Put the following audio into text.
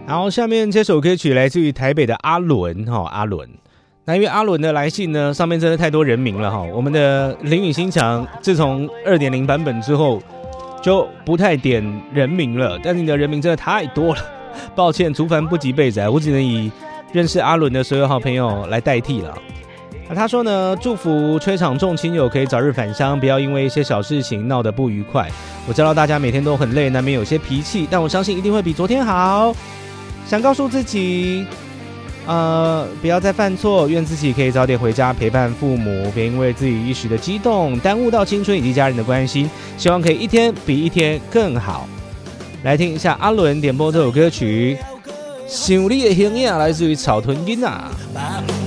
然后下面这首歌曲来自于台北的阿伦阿伦。那因为阿伦的来信呢，上面真的太多人名了我们的林雨心强自从 2.0 版本之后就不太点人名了，但是你的人名真的太多了，抱歉，竹凡不及被宰，我只能以认识阿伦的所有好朋友来代替了。那他说呢，祝福吹场众亲友可以早日返乡，不要因为一些小事情闹得不愉快。我知道大家每天都很累，难免有些脾气，但我相信一定会比昨天好。想告诉自己不要再犯错，愿自己可以早点回家陪伴父母，别因为自己一时的激动耽误到青春以及家人的关心，希望可以一天比一天更好。来听一下阿伦点播这首歌曲《想你的形影》，来自于草屯囡仔。